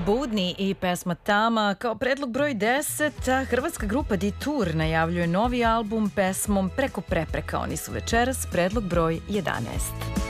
Budni i pesma Tama. Kao predlog broj 10, hrvatska grupa Detour najavljuje novi album pesmom Preko prepreka. Oni su večeras predlog broj 11.